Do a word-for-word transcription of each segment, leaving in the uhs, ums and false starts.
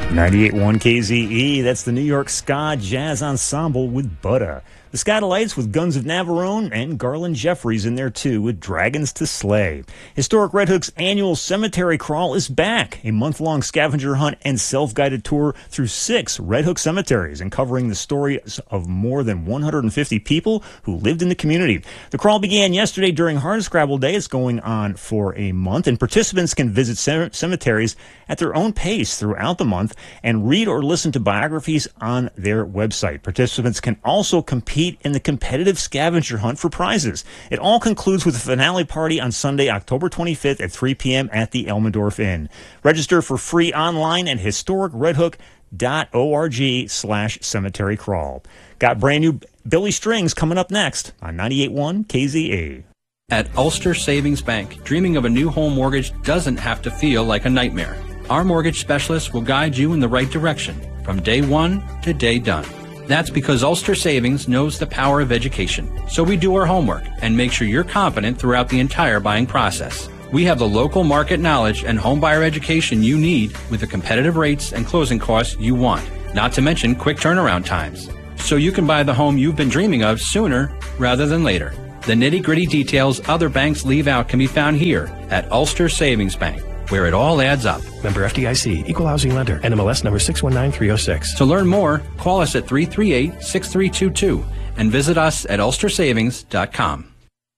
ninety-eight point one K Z E, that's the New York Ska Jazz Ensemble with Buddha. The Ska Delights with Guns of Navarone and Garland Jeffries in there too with Dragons to Slay. Historic Red Hook's annual Cemetery Crawl is back, a month-long scavenger hunt and self-guided tour through six Red Hook cemeteries and covering the stories of more than one hundred fifty people who lived in the community. The crawl began yesterday during Hardscrabble Day. It's going on for a month, and participants can visit cemeteries at their own pace throughout the month and read or listen to biographies on their website. Participants can also compete in the competitive scavenger hunt for prizes. It all concludes with a finale party on Sunday, October twenty-fifth at three p.m. at the Elmendorf Inn. Register for free online at historic red hook dot org slash cemetery crawl. Got brand new Billy Strings coming up next on ninety-eight point one K Z A. At Ulster Savings Bank, dreaming of a new home mortgage doesn't have to feel like a nightmare. Our mortgage specialists will guide you in the right direction from day one to day done. That's because Ulster Savings knows the power of education. So we do our homework and make sure you're confident throughout the entire buying process. We have the local market knowledge and home buyer education you need with the competitive rates and closing costs you want, not to mention quick turnaround times. So you can buy the home you've been dreaming of sooner rather than later. The nitty-gritty details other banks leave out can be found here at Ulster Savings Bank, where it all adds up. Member F D I C, Equal Housing Lender, N M L S number six one nine three zero six. To learn more, call us at three three eight, six three two two and visit us at ulster savings dot com.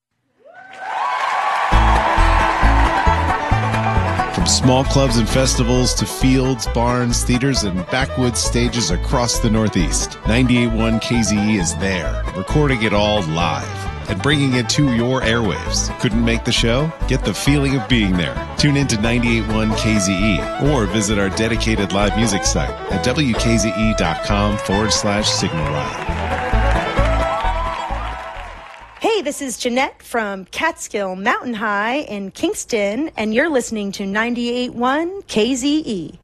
From small clubs and festivals to fields, barns, theaters, and backwoods stages across the Northeast, ninety-eight point one K Z E is there, recording it all live and bringing it to your airwaves. Couldn't make the show? Get the feeling of being there. Tune in to ninety-eight point one K Z E or visit our dedicated live music site at W K Z E dot com forward slash signal ride. Hey, this is Jeanette from Catskill Mountain High in Kingston, and you're listening to ninety-eight point one K Z E.